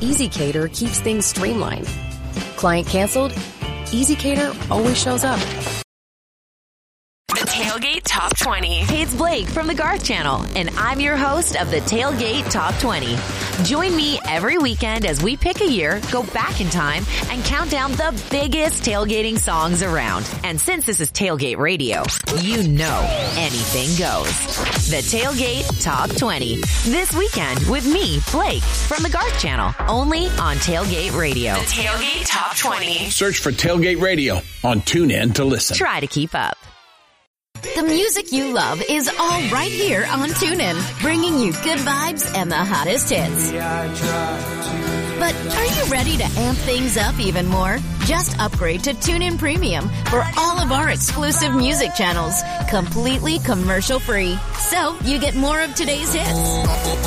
EasyCater keeps things streamlined. Client canceled? EasyCater always shows up. The Tailgate Top 20. Hey, it's Blake from the Garth Channel, and I'm your host of the Tailgate Top 20. Join me every weekend as we pick a year, go back in time, and count down the biggest tailgating songs around. And since this is Tailgate Radio, you know anything goes. The Tailgate Top 20. This weekend with me, Blake, from the Garth Channel, only on Tailgate Radio. The Tailgate Top 20. Search for Tailgate Radio on TuneIn to listen. Try to keep up. The music you love is all right here on TuneIn, bringing you good vibes and the hottest hits. But are you ready to amp things up even more? Just upgrade to TuneIn Premium for all of our exclusive music channels, completely commercial-free. So you get more of today's hits,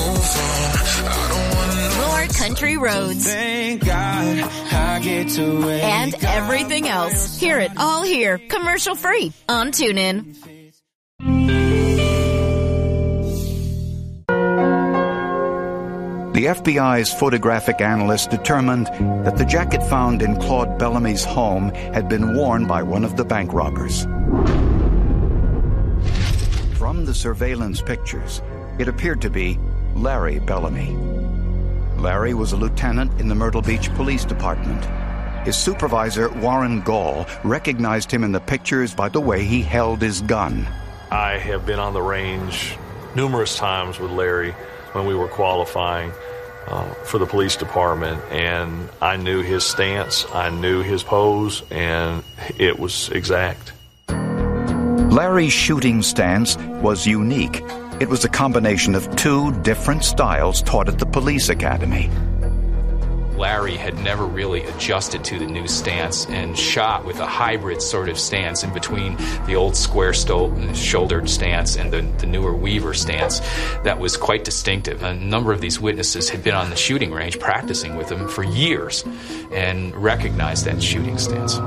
more country roads, and everything else. Hear it all here, commercial-free on TuneIn. The FBI's photographic analyst determined that the jacket found in Claude Bellamy's home had been worn by one of the bank robbers. From the surveillance pictures, it appeared to be Larry Bellamy. Larry was a lieutenant in the Myrtle Beach Police Department. His supervisor, Warren Gall, recognized him in the pictures by the way he held his gun. I have been on the range numerous times with Larry when we were qualifying for the police department, and I knew his stance, I knew his pose, and it was exact. Larry's shooting stance was unique. It was a combination of two different styles taught at the police academy. Larry had never really adjusted to the new stance and shot with a hybrid sort of stance in between the old square-shouldered stance and the newer Weaver stance that was quite distinctive. A number of these witnesses had been on the shooting range practicing with him for years and recognized that shooting stance.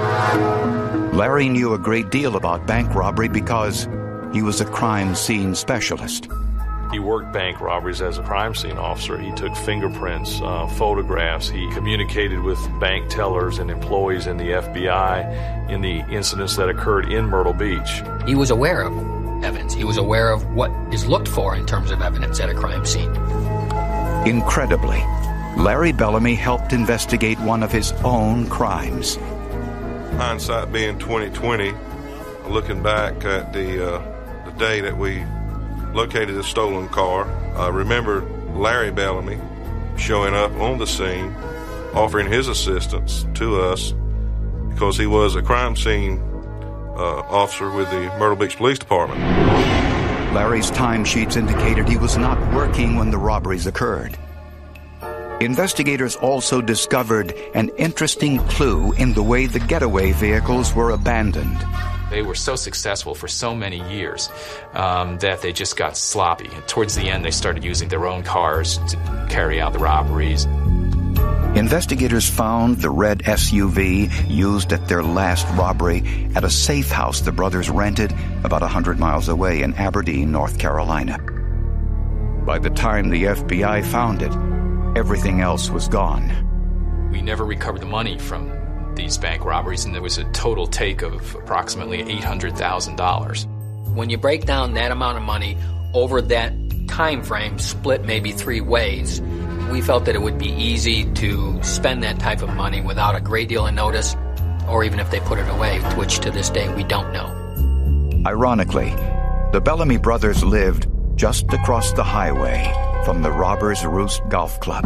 Larry knew a great deal about bank robbery because he was a crime scene specialist. He worked bank robberies as a crime scene officer. He took fingerprints, photographs. He communicated with bank tellers and employees in the FBI in the incidents that occurred in Myrtle Beach. He was aware of evidence. He was aware of what is looked for in terms of evidence at a crime scene. Incredibly, Larry Bellamy helped investigate one of his own crimes. Hindsight being 20/20, looking back at the day that we located a stolen car, I remember Larry Bellamy showing up on the scene, offering his assistance to us because he was a crime scene officer with the Myrtle Beach Police Department. Larry's timesheets indicated he was not working when the robberies occurred. Investigators also discovered an interesting clue in the way the getaway vehicles were abandoned. They were so successful for so many years that they just got sloppy. And towards the end, they started using their own cars to carry out the robberies. Investigators found the red SUV used at their last robbery at a safe house the brothers rented about 100 miles away in Aberdeen, North Carolina. By the time the FBI found it, everything else was gone. We never recovered the money from these bank robberies, and there was a total take of approximately $800,000. When you break down that amount of money over that time frame, split maybe three ways, we felt that it would be easy to spend that type of money without a great deal of notice, or even if they put it away, which to this day we don't know. Ironically, the Bellamy brothers lived just across the highway from the Robbers Roost Golf Club.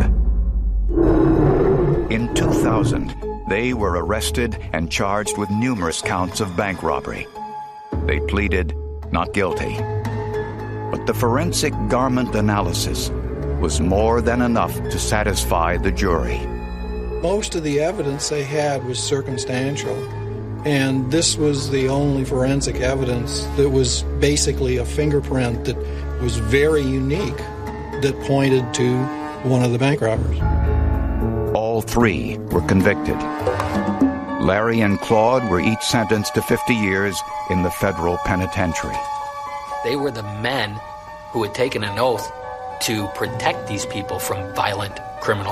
In 2000, they were arrested and charged with numerous counts of bank robbery. They pleaded not guilty. But the forensic garment analysis was more than enough to satisfy the jury. Most of the evidence they had was circumstantial, and this was the only forensic evidence that was basically a fingerprint that was very unique that pointed to one of the bank robbers. All three were convicted. Larry and Claude were each sentenced to 50 years in the federal penitentiary. They were the men who had taken an oath to protect these people from violent criminal